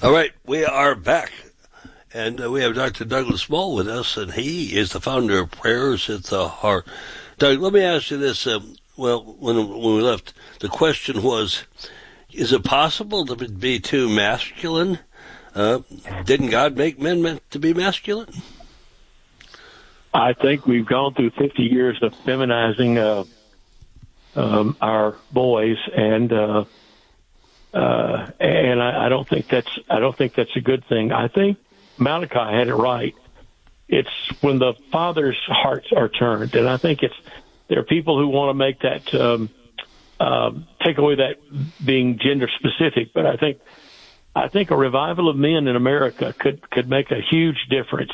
All right, we are back, and we have Dr. Douglas Small with us, and he is the founder of Prayers at the Heart. Doug, let me ask you this. When we left, the question was, is it possible to be too masculine? Didn't God make men meant to be masculine? I think we've gone through 50 years of feminizing our boys, and I don't think that's a good thing. I think Malachi had it right. It's when the fathers' hearts are turned, and I think there are people who want to make that take away that being gender specific. But I think a revival of men in America could make a huge difference,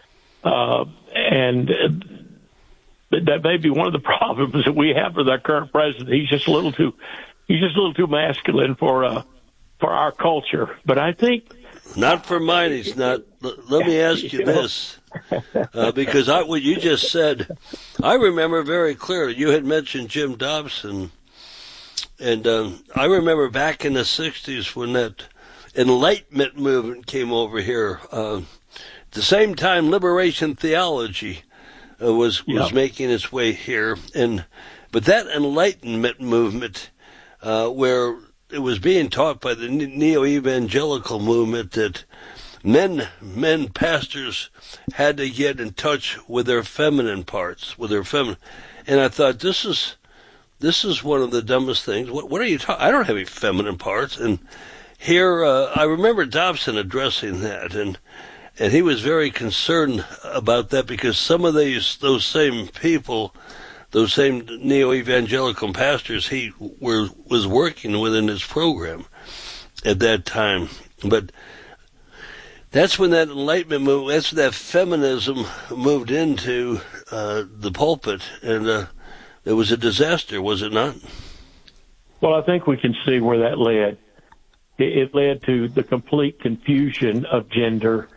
and that may be one of the problems that we have with our current president. He's just a little too masculine for our culture. But I think not for mine. He's not. Let me ask you this, because what you just said, I remember very clearly. You had mentioned Jim Dobson, and I remember back in the '60s when that Enlightenment movement came over here. At the same time, liberation theology was making its way here, but that Enlightenment movement, where it was being taught by the neo-evangelical movement that men pastors had to get in touch with their feminine parts, and I thought this is one of the dumbest things. What are you talking? I don't have any feminine parts, and here I remember Dobson addressing that, and he was very concerned about that because some of those same people, those same neo-evangelical pastors he was working with in his program at that time. But that's when that Enlightenment movement, that's when that feminism moved into the pulpit, and it was a disaster, was it not? Well, I think we can see where that led. It led to the complete confusion of gender,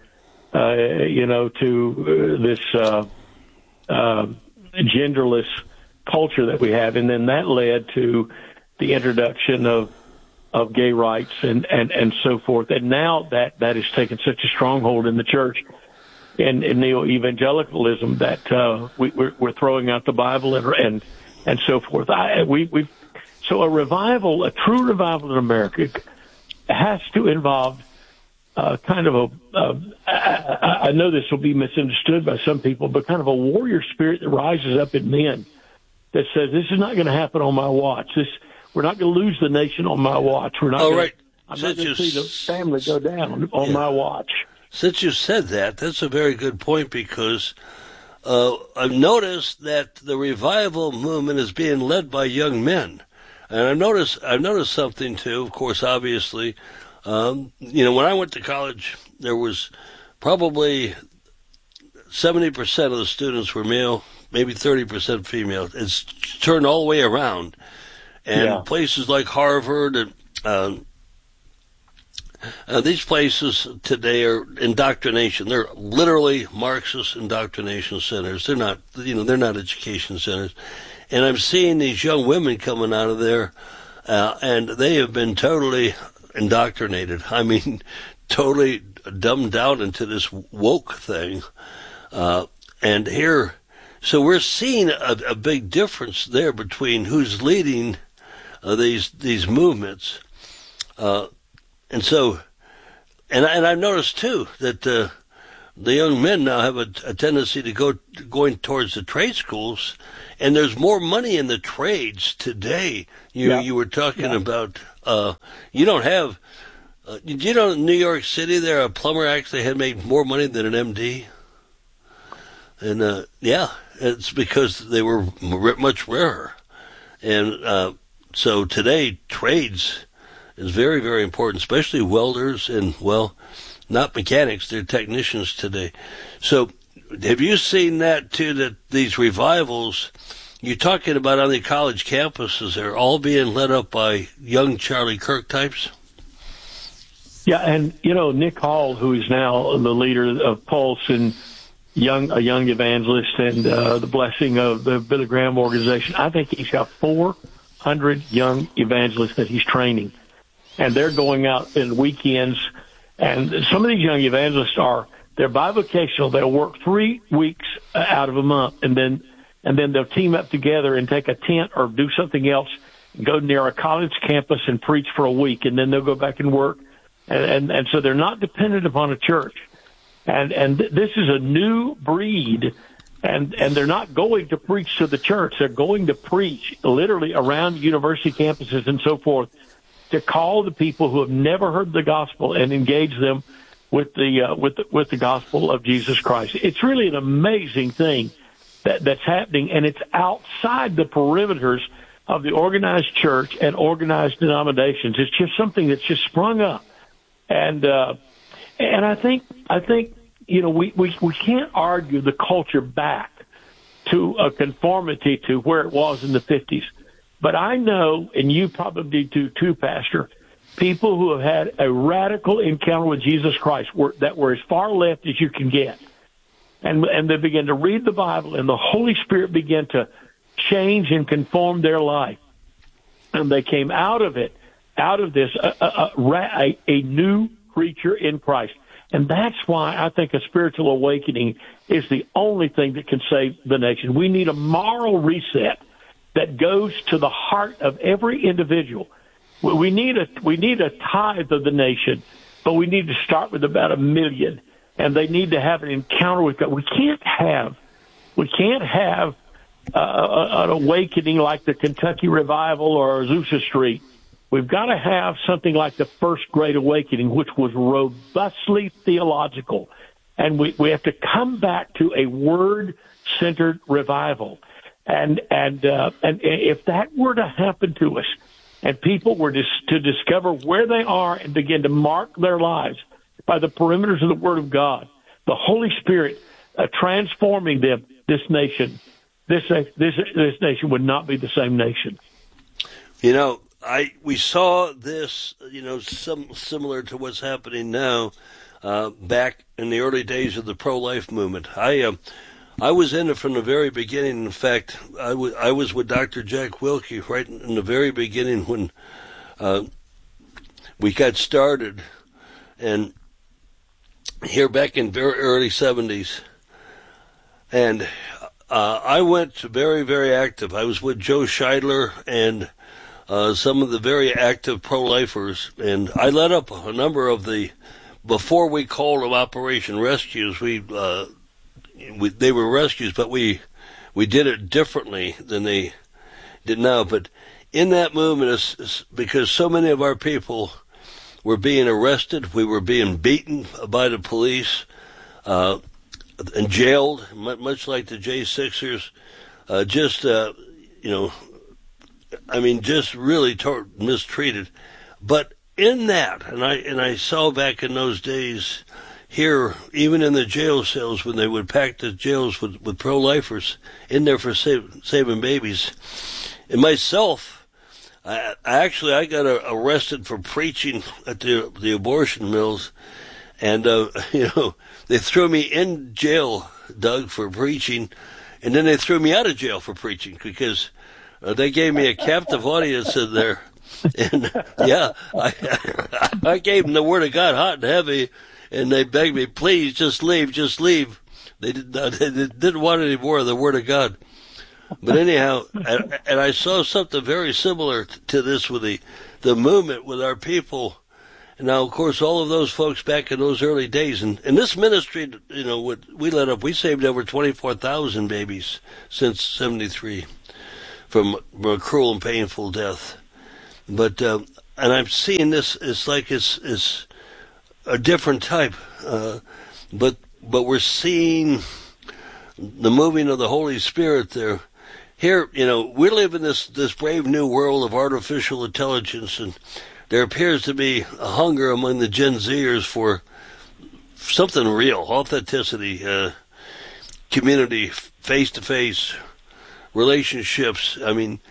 to this genderless culture that we have, and then that led to the introduction of gay rights and so forth. And now that has taken such a stronghold in the church and in neo-evangelicalism that we're throwing out the Bible and so forth. So a true revival in America has to involve kind of I know this will be misunderstood by some people, but kind of a warrior spirit that rises up in men that says, this is not going to happen on my watch. We're not going to lose the nation on my watch. I'm not going to see the family go down on my watch. Since you said that, that's a very good point, because I've noticed that the revival movement is being led by young men. And I've noticed something too, of course, obviously. When I went to college, there was probably 70% of the students were male, maybe 30% female. It's turned all the way around. And places like Harvard and these places today are indoctrination. They're literally Marxist indoctrination centers. They're not, they're not education centers. And I'm seeing these young women coming out of there, and they have been totally indoctrinated. I mean, totally dumbed down into this woke thing. And here, so we're seeing a big difference there between who's leading these movements. And I've noticed too that the young men now have a tendency to going towards the trade schools, and there's more money in the trades today. You were talking about you don't have. Did you know in New York City there a plumber actually had made more money than an MD? And it's because they were much rarer. And so today trades is very, very important, especially welders and, not mechanics, they're technicians today. So have you seen that too, that these revivals you're talking about on the college campuses are all being led up by young Charlie Kirk types? Yeah, and, Nick Hall, who is now the leader of Pulse and a young evangelist and the blessing of the Billy Graham organization, I think he's got 400 young evangelists that he's training. And they're going out in weekends And some of these young evangelists they're bivocational. They'll work 3 weeks out of a month, and then they'll team up together and take a tent or do something else, go near a college campus and preach for a week, and then they'll go back and work. And so they're not dependent upon a church. And this is a new breed, and they're not going to preach to the church. They're going to preach literally around university campuses and so forth to call the people who have never heard the gospel and engage them with the gospel of Jesus Christ. It's really an amazing thing that's happening, and it's outside the perimeters of the organized church and organized denominations. It's just something that's just sprung up, and I think we can't argue the culture back to a conformity to where it was in the 50s. But I know, and you probably do too, Pastor, people who have had a radical encounter with Jesus Christ that were as far left as you can get. And they began to read the Bible, and the Holy Spirit began to change and conform their life. And they came out of this, a new creature in Christ. And that's why I think a spiritual awakening is the only thing that can save the nation. We need a moral reset that goes to the heart of every individual. We need a tithe of the nation, but we need to start with about 1 million, and they need to have an encounter with God. We can't have an awakening like the Kentucky Revival or Azusa Street. We've got to have something like the First Great Awakening, which was robustly theological, and we have to come back to a word-centered revival. And if that were to happen to us, and people were to discover where they are and begin to mark their lives by the perimeters of the Word of God, the Holy Spirit transforming them, this nation would not be the same nation. We saw this, similar to what's happening now, back in the early days of the pro-life movement. I was in it from the very beginning. In fact, I was with Dr. Jack Wilkie right in the very beginning when we got started, and here back in very early 70s. And I went to very, very active. I was with Joe Scheidler and some of the very active pro-lifers, and I led up a number of before we called them Operation Rescues, they were rescues, but we did it differently than they did now. But in that movement, because so many of our people were being arrested, we were being beaten by the police, and jailed, much like the J6ers, just really mistreated. But in that, and I saw back in those days here, even in the jail cells, when they would pack the jails with pro-lifers in there for saving babies. And myself, I got arrested for preaching at the abortion mills, and they threw me in jail, Doug, for preaching, and then they threw me out of jail for preaching because they gave me a captive audience in there. And I gave them the Word of God hot and heavy, and they begged me, please, just leave. They didn't want any more of the Word of God. But anyhow, and I saw something very similar to this with the movement with our people. And now, of course, all of those folks back in those early days, and this ministry, what we led up, we saved over 24,000 babies since 73 from a cruel and painful death. But and I'm seeing this, it's like it's a different type, but we're seeing the moving of the Holy Spirit there. Here, we live in this brave new world of artificial intelligence, and there appears to be a hunger among the Gen Zers for something real, authenticity, community, face-to-face relationships. I mean,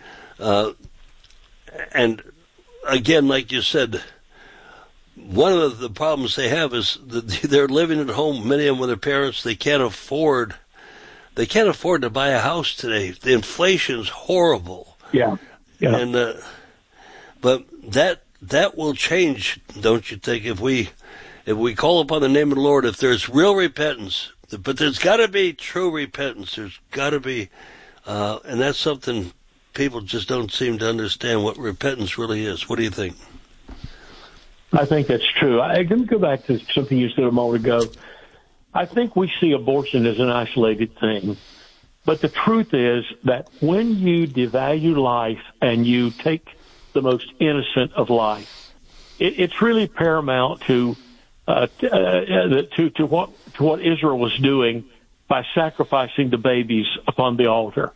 and again, like you said, one of the problems they have is that they're living at home, many of them with their parents. They can't afford to buy a house today. The inflation's horrible. Yeah. And but that will change, don't you think, if if we call upon the name of the Lord, if there's real repentance, but there's got to be true repentance. There's got to be, and that's something people just don't seem to understand what repentance really is. What do you think? I think that's true. Let me go back to something you said a moment ago. I think we see abortion as an isolated thing. But the truth is that when you devalue life and you take the most innocent of life, it's really paramount to what Israel was doing by sacrificing the babies upon the altar.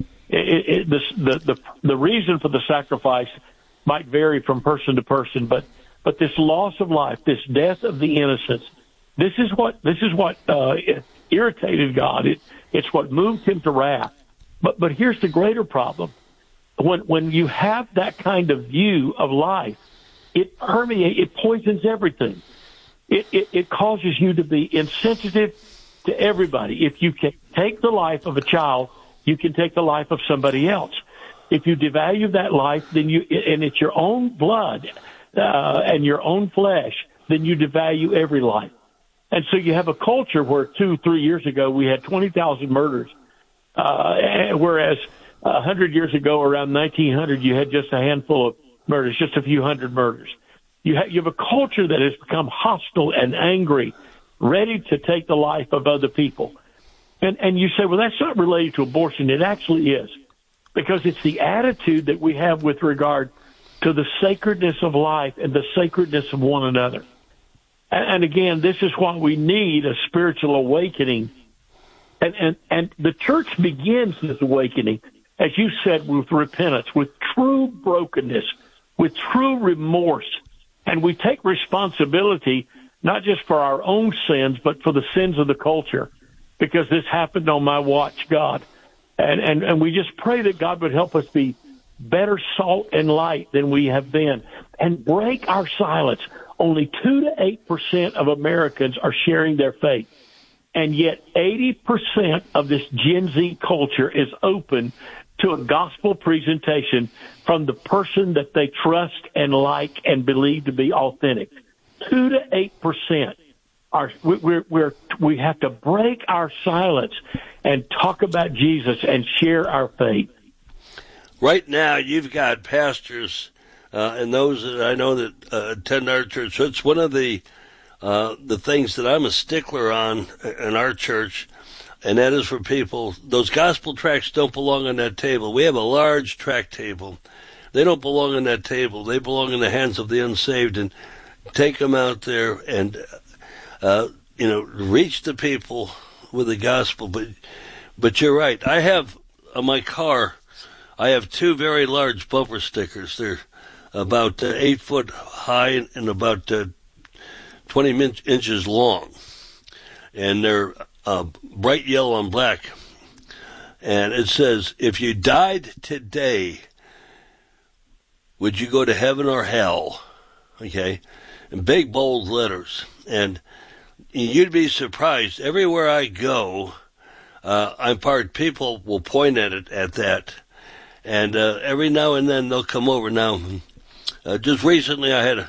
The reason for the sacrifice might vary from person to person, but this loss of life, this death of the innocents, this is what irritated God. It's what moved him to wrath. But here's the greater problem. When you have that kind of view of life, it permeates, it poisons everything. It causes you to be insensitive to everybody. If you can take the life of a child, you can take the life of somebody else. If you devalue that life, then and it's your own blood and your own flesh, then you devalue every life. And so you have a culture where 2-3 years ago we had 20,000 murders, whereas 100 years ago, around 1900, you had just a handful of murders, just a few hundred murders. You have a culture that has become hostile and angry, ready to take the life of other people. And you say, well, that's not related to abortion. It actually is, because it's the attitude that we have with regard to the sacredness of life and the sacredness of one another. And again, this is why we need a spiritual awakening. And the church begins this awakening, as you said, with repentance, with true brokenness, with true remorse. And we take responsibility, not just for our own sins, but for the sins of the culture, because this happened on my watch, God. And we just pray that God would help us be better salt and light than we have been, and break our silence. Only 2 to 8% of Americans are sharing their faith. And yet 80% of this Gen Z culture is open to a gospel presentation from the person that they trust and like and believe to be authentic. 2 to 8% are, we have to break our silence and talk about Jesus and share our faith. Right now, you've got pastors and those that I know that attend our church. So it's one of the things that I'm a stickler on in our church, and that is for people. Those gospel tracts don't belong on that table. We have a large tract table. They don't belong on that table. They belong in the hands of the unsaved, and take them out there and reach the people with the gospel. But you're right. I have on my car, I have 2 very large bumper stickers. They're about 8 foot high and about 20 inches long, and they're bright yellow and black. And it says, "If you died today, would you go to heaven or hell?" Okay, in big bold letters. And you'd be surprised. Everywhere I go, people will point at that. And every now and then they'll come over. Now, just recently I had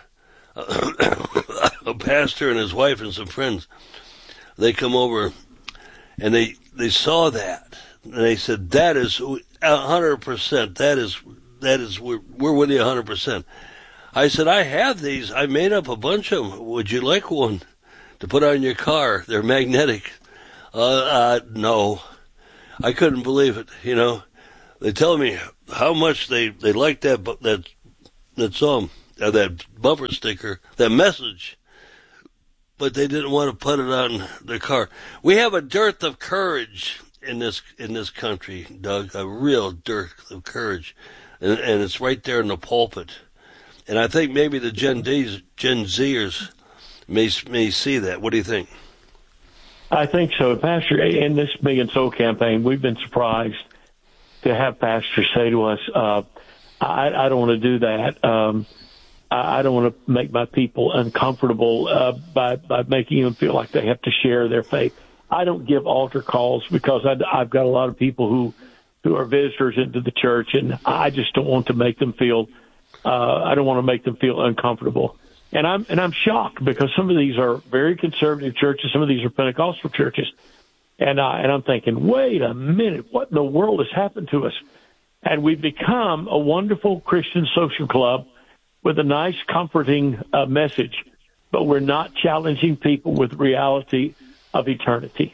a pastor and his wife and some friends. They come over and they saw that. And they said, that is 100%. That is we're with you 100%. I said, I have these. I made up a bunch of them. Would you like one to put on your car? They're magnetic. No. I couldn't believe it, They tell me how much they like that song, that bumper sticker, that message, but they didn't want to put it on their car. We have a dearth of courage in this country, Doug, a real dearth of courage, and it's right there in the pulpit. And I think maybe the Gen Zers may see that. What do you think? I think so, Pastor. In this Million Soul campaign, we've been surprised to have pastors say to us, I don't want to do that. I don't want to make my people uncomfortable by making them feel like they have to share their faith. I don't give altar calls because I've got a lot of people who are visitors into the church, and I just don't want to make them feel I don't want to make them feel uncomfortable. And I'm shocked because some of these are very conservative churches, some of these are Pentecostal churches, and I'm thinking, wait a minute, what in the world has happened to us? And we've become a wonderful Christian social club with a nice, comforting message, but we're not challenging people with reality of eternity.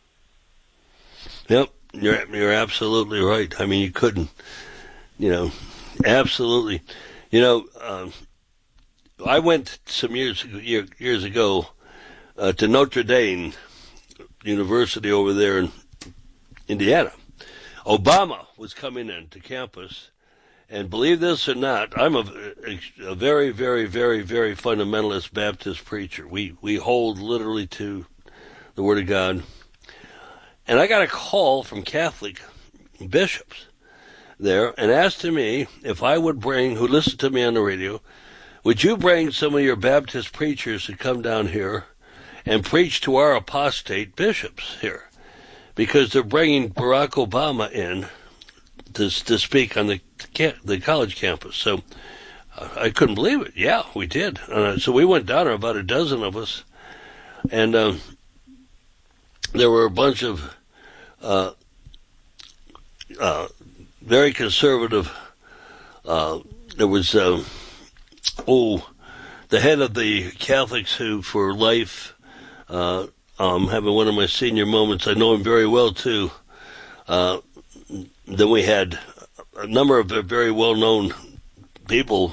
Yep, you're absolutely right. I mean, you couldn't, absolutely. I went some years ago to Notre Dame University over there in Indiana. Obama was coming into campus, and believe this or not, I'm a very, very, very, very fundamentalist Baptist preacher. We hold literally to the Word of God. And I got a call from Catholic bishops there and asked me if I would bring, who listened to me on the radio, would you bring some of your Baptist preachers to come down here and preach to our apostate bishops here? Because they're bringing Barack Obama in to speak on the college campus. So I couldn't believe it. Yeah, we did. So we went down there, about a dozen of us, and there were a bunch of very conservative. There was the head of the Catholics who, for life, having one of my senior moments. I know him very well too. Then we had a number of very well-known people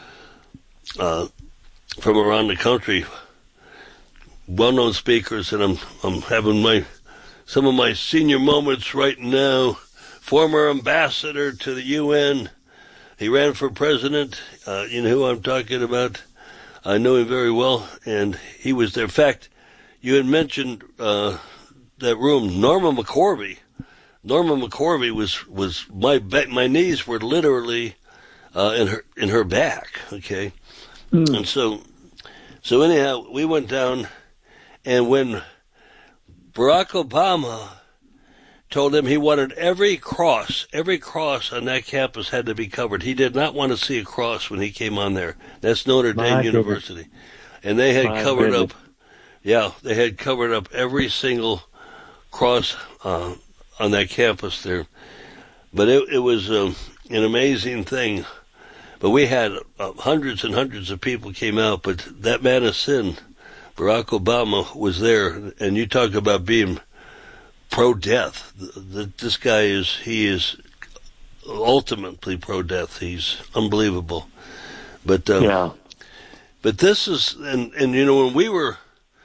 from around the country, well-known speakers, and I'm having some of my senior moments right now. Former ambassador to the UN. He ran for president. You know who I'm talking about. I know him very well, and he was there. In fact, you had mentioned that room, Norma McCorvey. Norma McCorvey was my knees were literally in her back. Okay, and so anyhow, we went down, and when Barack Obama told him he wanted every cross on that campus had to be covered. He did not want to see a cross when he came on there. That's Notre Dame University. And they had covered up, they had covered up every single cross on that campus there. But it was an amazing thing. But we had hundreds and hundreds of people came out, but that man of sin, Barack Obama, was there. And you talk about being pro-death. This guy is ultimately pro-death. He's unbelievable. But but this is and when we were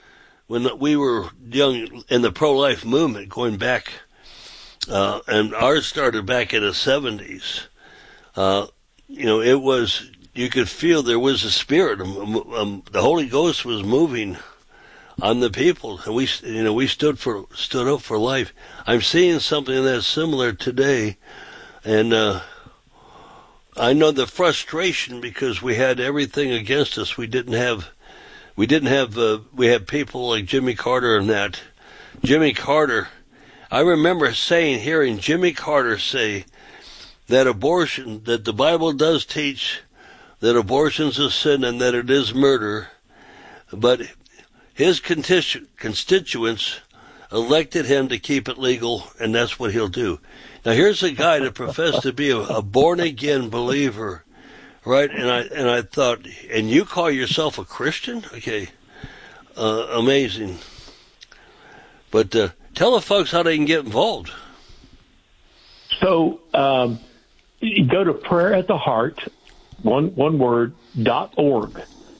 young in the pro-life movement, going back, and ours started back in the 70s. It was, you could feel there was a spirit. The Holy Ghost was moving on the people, and we stood up for life. I'm seeing something that's similar today, and I know the frustration because we had everything against us. We had people like Jimmy Carter and that. Jimmy Carter, I remember hearing Jimmy Carter say that the Bible does teach that abortion's a sin and that it is murder, but his constituents elected him to keep it legal, and that's what he'll do. Now, here's a guy that professed to be a born-again believer, right? And I thought, and you call yourself a Christian? Okay, amazing. But tell the folks how they can get involved. So you go to Prayer at the Heart, one word, .org.